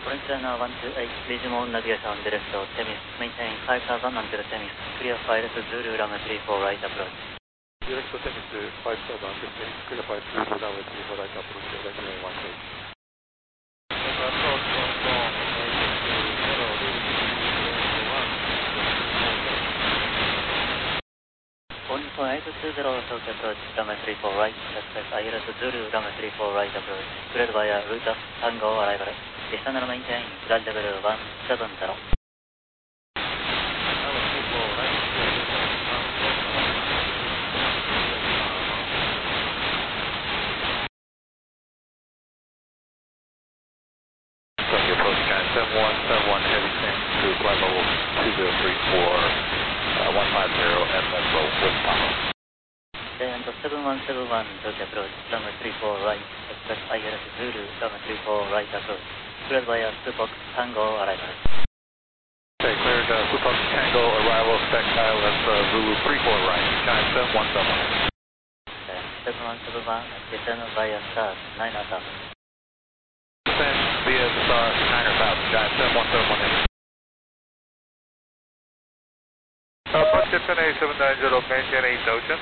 French China 128, Visual Navigation Direct Temis, maintain 5000 until Temis, clear flight to Zulu runway 34 right approach. Direct Temis 5000 until Temis, clear flight to Zulu runway 34 right approach, runway 18. Approach 1.820 Tokyo approach, runway 34 right, expect ILS Zulu runway 34 right approach, cleared via route of Tango arrival, descend maintain, ground level 170. Tokyo approach, Sky 7171, heavy change to flight level 2034, 150 at Metro with Papa. And 7171 Tokyo approach, runway 34 right, expect ILS Zulu runway 34 right approach, cleared via Supox Tango arrival. Okay, cleared Supox Tango arrival, expect ILS Zulu 34 right, Sky 7171. 7171, descend via start 9000. Descend via star 9000, Sky 7171. Approach Japan A790, maintain 8 Ocean.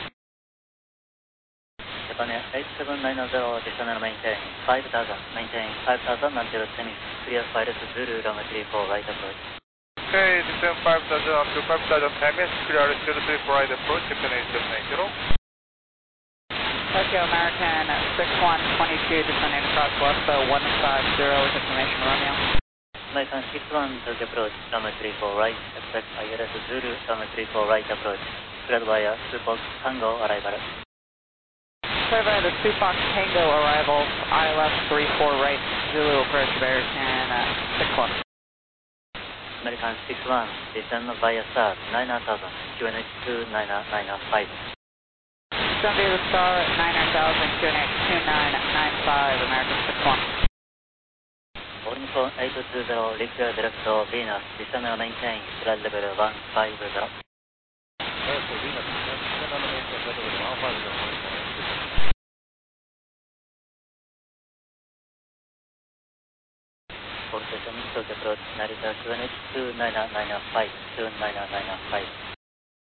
Japan 8790, descend maintain 5000, maintain 5000 until Temis, clear flight to Zulu runway 34 right approach. Okay, descend 5000 up to 5000 Temis, clear Zulu 34 right approach, Japan A790. Tokyo American 6122, descending across Wespo 150 with information Romeo. American 61 Tokyo approach, runway 34 right, expect ILS Zulu runway 34 right approach, cleared via Supox Tango arrival. Clear via the Supox Tango arrival, ILS 34 right, Zulu approach American 61. American 61, descend via start 9000, QNH 2995. Descend via the star 9000, QNH 2995, American 61. Info 820, repair direct Venus, descend maintain, flight level 150. Venus, descend maintain, flight level 150. For the Tokyo approach, Narita QNH 2995, 2995.